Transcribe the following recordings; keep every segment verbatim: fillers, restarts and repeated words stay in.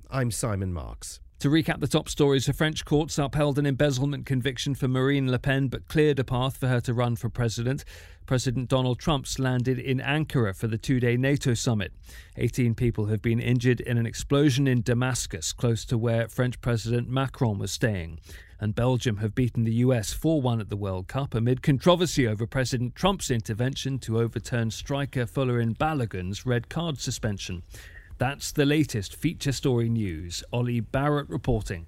I'm Simon Marks. To recap the top stories, the French courts upheld an embezzlement conviction for Marine Le Pen but cleared a path for her to run for president. President Donald Trump's landed in Ankara for the two-day NATO summit. eighteen people have been injured in an explosion in Damascus, close to where French President Macron was staying. And Belgium have beaten the U S four one at the World Cup amid controversy over President Trump's intervention to overturn striker Folarin Balogun's red card suspension. That's the latest feature story news. Ollie Barrett reporting.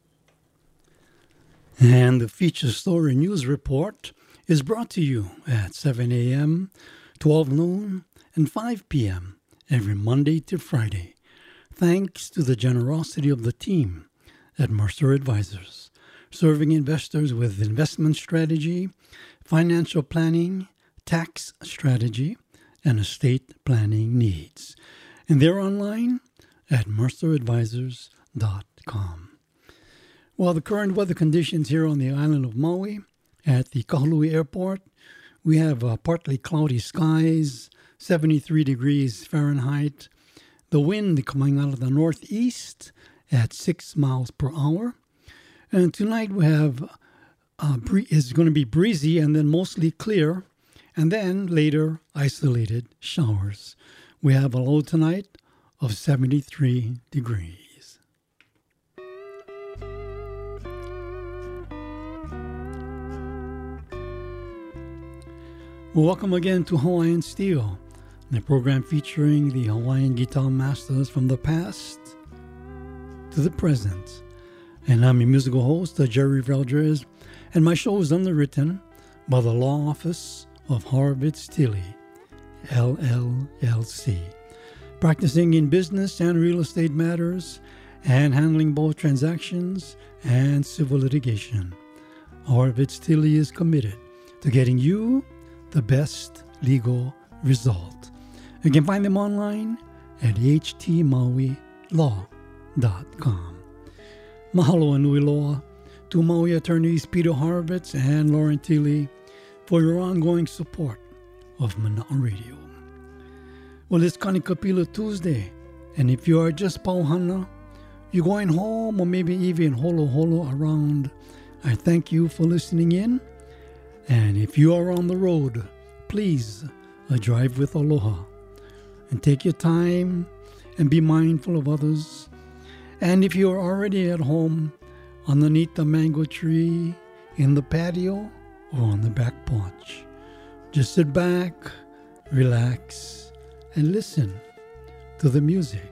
And the feature story news report is brought to you at seven a.m., twelve noon, and five p.m. every Monday to Friday. Thanks to the generosity of the team at Mercer Advisors, serving investors with investment strategy, financial planning, tax strategy, and estate planning needs. And they're online at mercer advisors dot com. Well, the current weather conditions here on the island of Maui at the Kahului Airport, we have uh, partly cloudy skies, seventy-three degrees Fahrenheit. The wind coming out of the northeast at six miles per hour. And tonight we have, uh, bree- it's going to be breezy and then mostly clear. And then later, isolated showers. We have a low tonight of seventy-three degrees. Welcome again to Hawaiian Steel, the program featuring the Hawaiian guitar masters from the past to the present. And I'm your musical host, Jerry Valdez, and my show is underwritten by the Law Office of Horowitz Tilly, L L L C, practicing in business and real estate matters and handling both transactions and civil litigation. Horowitz Tilly is committed to getting you the best legal result. You can find them online at h t maui law dot com. Mahalo and nui loa to Maui attorneys Peter Horowitz and Lauren Tilly for your ongoing support of Mana'a Radio. Well, it's Kanikapila Tuesday, and if you are just pauhana, you're going home or maybe even holo holo around, I thank you for listening in. And if you are on the road, please uh, drive with aloha and take your time and be mindful of others. And if you are already at home, underneath the mango tree, in the patio, or on the back porch, just sit back, relax, and listen to the music.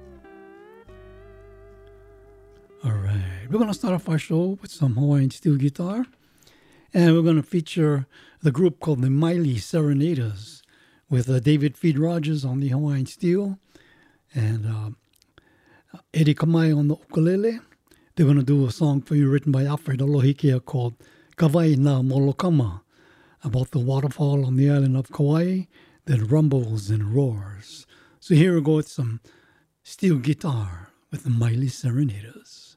All right, we're going to start off our show with some Hawaiian steel guitar, and we're going to feature the group called the Miley Serenaders with uh, David Feed Rogers on the Hawaiian steel and uh, Eddie Kamai on the ukulele. They're going to do a song for you written by Alfred Alohikea called Kawai na Molokama, about the waterfall on the island of Kauai that rumbles and roars. So here we go with some steel guitar with the Miley Serenaders.